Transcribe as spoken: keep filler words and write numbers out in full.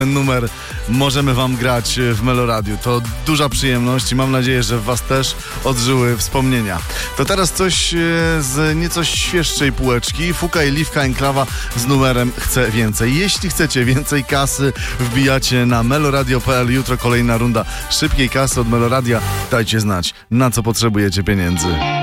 numer możemy wam grać w Meloradiu. To duża przyjemność i mam nadzieję, że w was też odżyły wspomnienia. To teraz coś z nieco świeższej półeczki. Fuka i Liwka Enklawa z numerem Chcę Więcej. Jeśli chcecie więcej kasy, wbijacie na meloradio kropka p l. Jutro kolejna runda szybkiej kasy od Meloradia. Dajcie znać, na co potrzebujecie pieniędzy.